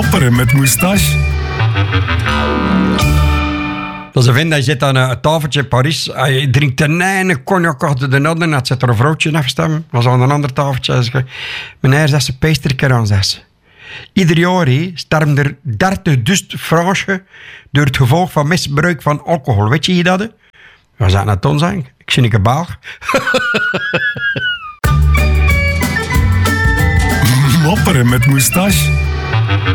Mopperen met moustache. Dus een vriend, hij zit aan een tafeltje in Parijs. Hij drinkt de ene cognac achter de andere. En zit er een vrouwtje naast hem. Was aan een ander tafeltje. Hij zegt, meneer, zegt ze, pijst er een keer aan, zegt ze. Ieder jaar sterven er 30.000 Fransen door het gevolg van misbruik van alcohol. Weet je dat? Wat zou dat dan zijn? Ik zie een Belg. Mopperen met moustache.